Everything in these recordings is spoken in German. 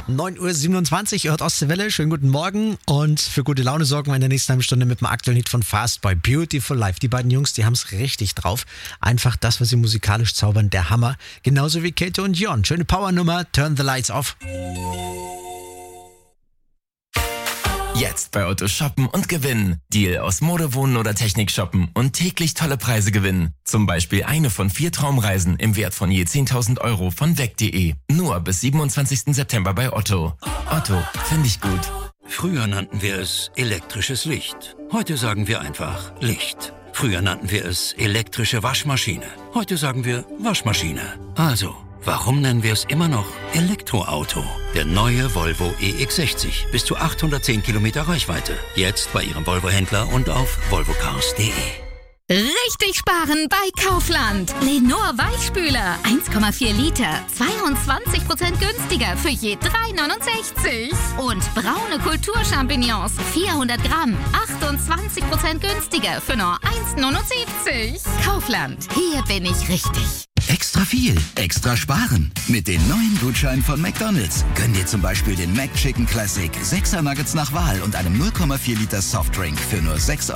9:27 Uhr, ihr hört Ostseewelle, schönen guten Morgen und für gute Laune sorgen wir in der nächsten halben Stunde mit dem aktuellen Hit von Fastboy, Beautiful Life. Die beiden Jungs, die haben es richtig drauf. Einfach das, was sie musikalisch zaubern, der Hammer. Genauso wie Kato und Jon. Schöne Powernummer, Turn the Lights Off. Jetzt bei Otto shoppen und gewinnen. Deal aus Mode, Wohnen oder Technik shoppen und täglich tolle Preise gewinnen. Zum Beispiel eine von 4 Traumreisen im Wert von je 10.000 Euro von weg.de. Nur bis 27. September bei Otto. Otto, finde ich gut. Früher nannten wir es elektrisches Licht. Heute sagen wir einfach Licht. Früher nannten wir es elektrische Waschmaschine. Heute sagen wir Waschmaschine. Also, warum nennen wir es immer noch Elektroauto? Der neue Volvo EX60. Bis zu 810 Kilometer Reichweite. Jetzt bei Ihrem Volvo-Händler und auf volvocars.de. Richtig sparen bei Kaufland. Lenor Weichspüler 1,4 Liter, 22% günstiger für je 3,69. Und braune Kulturchampignons 400 Gramm, 28% günstiger für nur 1,79. Kaufland, hier bin ich richtig. Extra viel, extra sparen. Mit den neuen Gutscheinen von McDonald's. Gönn dir zum Beispiel den McChicken Classic, 6er Nuggets nach Wahl und einem 0,4 Liter Softdrink für nur 6,99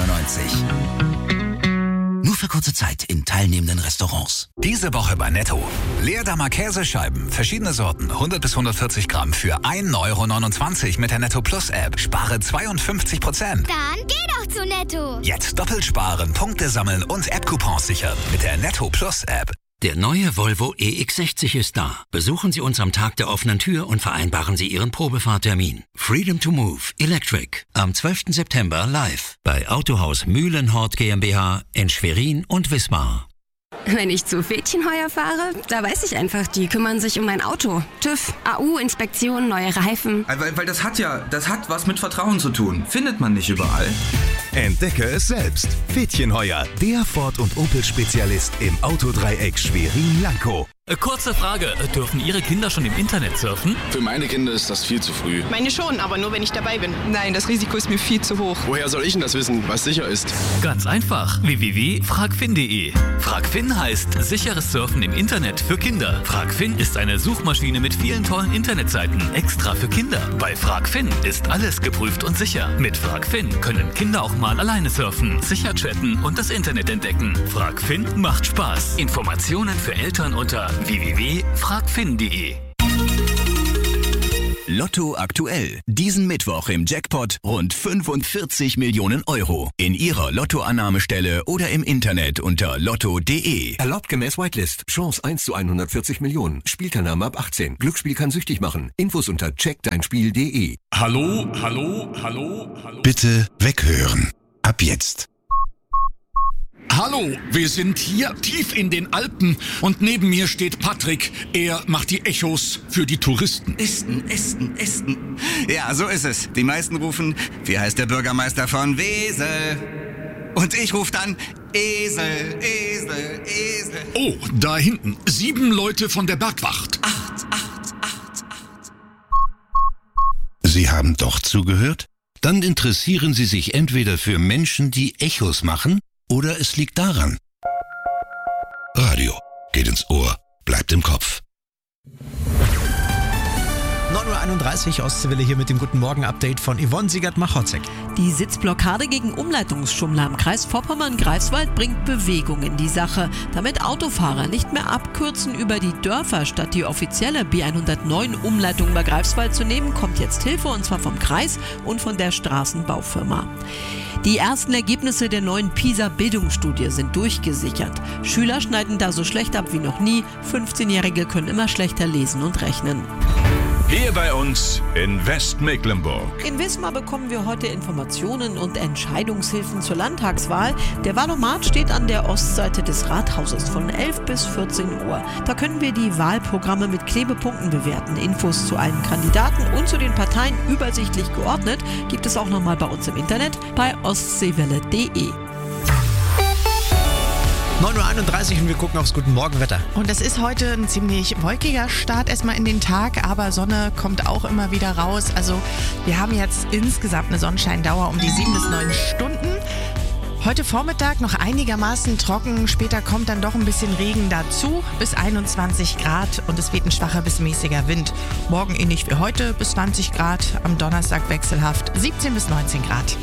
€. Nur für kurze Zeit in teilnehmenden Restaurants. Diese Woche bei Netto. Leerdammer Käsescheiben, verschiedene Sorten, 100 bis 140 Gramm für 1,29 € mit der Netto Plus App. Spare 52%. Dann geh doch zu Netto. Jetzt doppelt sparen, Punkte sammeln und App-Coupons sichern mit der Netto Plus App. Der neue Volvo EX60 ist da. Besuchen Sie uns am Tag der offenen Tür und vereinbaren Sie Ihren Probefahrtermin. Freedom to Move Electric. Am 12. September live bei Autohaus Mühlenhort GmbH in Schwerin und Wismar. Wenn ich zu Fädchenheuer fahre, da weiß ich einfach, die kümmern sich um mein Auto. TÜV, AU, Inspektion, neue Reifen. Weil das hat was mit Vertrauen zu tun. Findet man nicht überall. Entdecke es selbst. Fädchenheuer, der Ford- und Opel-Spezialist im Autodreieck Schwerin-Lankow. Kurze Frage, dürfen Ihre Kinder schon im Internet surfen? Für meine Kinder ist das viel zu früh. Meine schon, aber nur wenn ich dabei bin. Nein, das Risiko ist mir viel zu hoch. Woher soll ich denn das wissen, was sicher ist? Ganz einfach, www.fragfin.de. Fragfin heißt sicheres Surfen im Internet für Kinder. Fragfin ist eine Suchmaschine mit vielen tollen Internetseiten, extra für Kinder. Bei Fragfin ist alles geprüft und sicher. Mit Fragfin können Kinder auch mal alleine surfen, sicher chatten und das Internet entdecken. Fragfin macht Spaß. Informationen für Eltern unter www.fragfin.de. Lotto aktuell. Diesen Mittwoch im Jackpot rund 45 Millionen Euro. In Ihrer Lottoannahmestelle oder im Internet unter lotto.de. Erlaubt gemäß Whitelist. Chance 1 zu 140 Millionen. Spielteilnahme ab 18. Glücksspiel kann süchtig machen. Infos unter checkdeinspiel.de. Hallo. Bitte weghören. Ab jetzt. Hallo, wir sind hier tief in den Alpen und neben mir steht Patrick. Er macht die Echos für die Touristen. Esten. Ja, so ist es. Die meisten rufen, wie heißt der Bürgermeister von Wesel? Und ich rufe dann, Esel. Oh, da hinten, 7 Leute von der Bergwacht. 8. Sie haben doch zugehört? Dann interessieren Sie sich entweder für Menschen, die Echos machen, oder es liegt daran. Radio geht ins Ohr, bleibt im Kopf. 9:31 Uhr, Ostseewelle hier mit dem Guten Morgen-Update von Yvonne Siegert-Machotzek. Die Sitzblockade gegen Umleitungsschummler im Kreis Vorpommern-Greifswald bringt Bewegung in die Sache, damit Autofahrer nicht mehr abkürzen über die Dörfer. Statt die offizielle B109-Umleitung bei Greifswald zu nehmen, kommt jetzt Hilfe, und zwar vom Kreis und von der Straßenbaufirma. Die ersten Ergebnisse der neuen PISA-Bildungsstudie sind durchgesichert. Schüler schneiden da so schlecht ab wie noch nie. 15-Jährige können immer schlechter lesen und rechnen. Hier bei uns in Westmecklenburg. In Wismar bekommen wir heute Informationen und Entscheidungshilfen zur Landtagswahl. Der Wahlomat steht an der Ostseite des Rathauses von 11 bis 14 Uhr. Da können wir die Wahlprogramme mit Klebepunkten bewerten. Infos zu allen Kandidaten und zu den Parteien übersichtlich geordnet gibt es auch nochmal bei uns im Internet bei ostseewelle.de. 9:31 Uhr und wir gucken aufs Guten Morgenwetter. Und es ist heute ein ziemlich wolkiger Start erstmal in den Tag, aber Sonne kommt auch immer wieder raus. Also wir haben jetzt insgesamt eine Sonnenscheindauer um die 7 bis 9 Stunden. Heute Vormittag noch einigermaßen trocken, später kommt dann doch ein bisschen Regen dazu, bis 21 Grad und es weht ein schwacher bis mäßiger Wind. Morgen ähnlich wie heute bis 20 Grad, am Donnerstag wechselhaft 17 bis 19 Grad.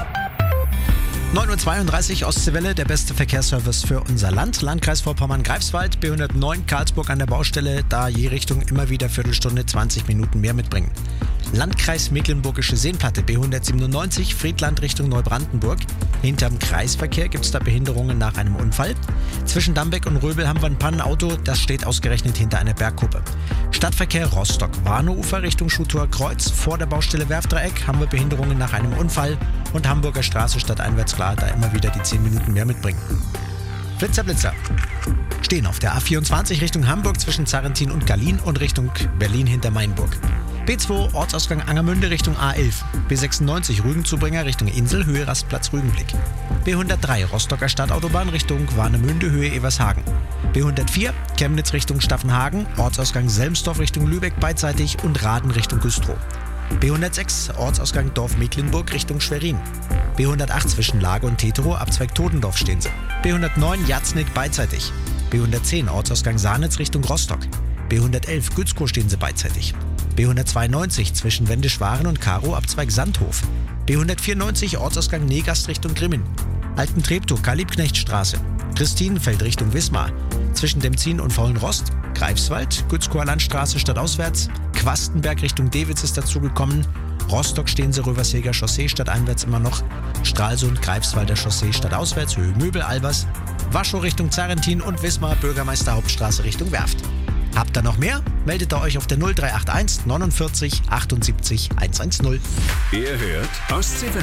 9.32 Uhr Ostseewelle, der beste Verkehrsservice für unser Land. Landkreis Vorpommern-Greifswald, B109 Karlsburg an der Baustelle, da je Richtung immer wieder Viertelstunde 20 Minuten mehr mitbringen. Landkreis Mecklenburgische Seenplatte, B197 Friedland Richtung Neubrandenburg. Hinterm Kreisverkehr gibt es da Behinderungen nach einem Unfall. Zwischen Dambeck und Röbel haben wir ein Pannenauto, das steht ausgerechnet hinter einer Bergkuppe. Stadtverkehr Rostock-Warneufer Richtung Schuhtor Kreuz. Vor der Baustelle Werftdreieck haben wir Behinderungen nach einem Unfall. Und Hamburger Straße stadteinwärts klar, da immer wieder die 10 Minuten mehr mitbringen. Blitzer. Stehen auf der A24 Richtung Hamburg zwischen Zarrentin und Gallien und Richtung Berlin hinter Mainburg. B2 Ortsausgang Angermünde Richtung A11. B96 Rügenzubringer Richtung Insel, Höhe Rastplatz Rügenblick. B103 Rostocker Stadtautobahn Richtung Warnemünde, Höhe Evershagen. B104 Chemnitz Richtung Staffenhagen, Ortsausgang Selmsdorf Richtung Lübeck beidseitig und Raden Richtung Güstrow. B106 Ortsausgang Dorf Mecklenburg Richtung Schwerin. B108 zwischen Lage und Teterow, Abzweig Todendorf stehen sie. B109 Jatznick beidseitig. B110 Ortsausgang Sahnitz Richtung Rostock. B111 Gützkow stehen sie beidseitig. B192 zwischen Wendischwaren und Karow, Abzweig Sandhof. B194 Ortsausgang Negast Richtung Grimmen. Altentreptow Karl-Liebknecht-Straße. Christinenfeld Richtung Wismar. Zwischen Demzin und Faulenrost. Greifswald, Gützkower Landstraße stadtauswärts. Quastenberg Richtung Dewitz ist dazugekommen. Rostock stehen sie Röverseger Chaussee stadteinwärts immer noch. Stralsund, Greifswalder Chaussee stadtauswärts, Höhe Möbel, Albers. Waschow Richtung Zarrentin und Wismar, Bürgermeister Hauptstraße Richtung Werft. Habt ihr noch mehr? Meldet ihr euch auf der 0381 49 78 110. Ihr hört Ostseewelle.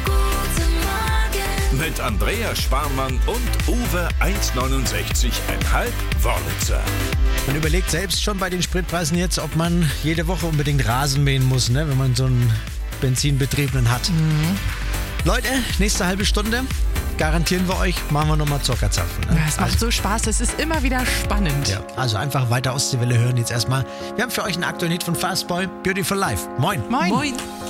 Mit Andrea Sparmann und Uwe 1,69,5 Wörlitzer. Man überlegt selbst schon bei den Spritpreisen jetzt, ob man jede Woche unbedingt Rasen mähen muss, ne, wenn man so einen Benzinbetriebenen hat. Leute, nächste halbe Stunde garantieren wir euch, machen wir nochmal Zockerzapfen. Ne? Ja, es macht so Spaß, es ist immer wieder spannend. Ja, also einfach weiter Ostseewelle hören jetzt erstmal. Wir haben für euch einen aktuellen Hit von Fastboy, Beautiful Life. Moin. Moin.